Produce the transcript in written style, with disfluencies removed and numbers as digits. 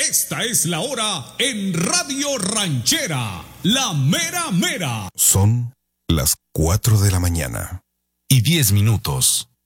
Esta es la hora en Radio Ranchera, la mera mera. Son las 4 de la mañana y 10 minutos.